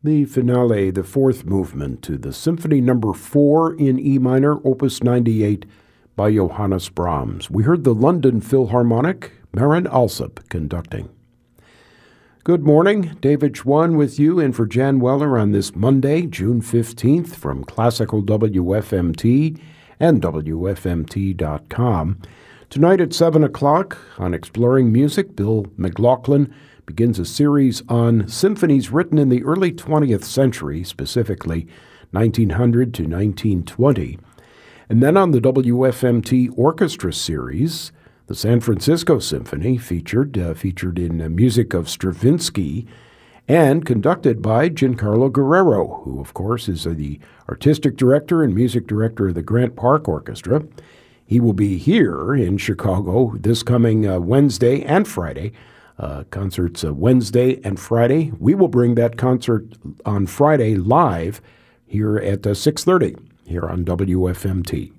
The finale, the fourth movement to the Symphony No. 4 in E minor, Opus 98 by Johannes Brahms. We heard the London Philharmonic, Marin Alsop conducting. Good morning, David Schwann with you in for Jan Weller on this Monday, June 15th from Classical WFMT and WFMT.com. Tonight at 7 o'clock on Exploring Music, Bill McLaughlin begins a series on symphonies written in the early 20th century, specifically 1900 to 1920. And then on the WFMT Orchestra series, the San Francisco Symphony featured in music of Stravinsky and conducted by Giancarlo Guerrero, who, of course, is the artistic director and music director of the Grant Park Orchestra. He will be here in Chicago this coming Wednesday and Friday. Concerts Wednesday and Friday. We will bring that concert on Friday live here at 6:30 here on WFMT.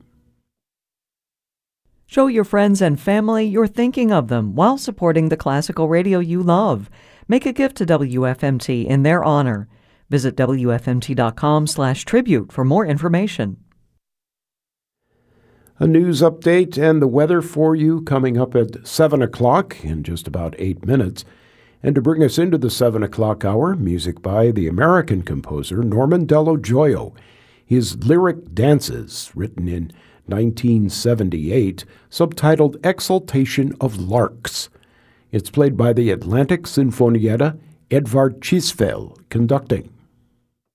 Show your friends and family you're thinking of them while supporting the classical radio you love. Make a gift to WFMT in their honor. Visit WFMT.com/tribute for more information. A news update and the weather for you coming up at 7 o'clock in just about 8 minutes. And to bring us into the 7 o'clock hour, music by the American composer Norman Dello Gioia. His lyric dances, written in 1978, subtitled Exaltation of Larks. It's played by the Atlantic Sinfonietta, Edvard Chisvel conducting.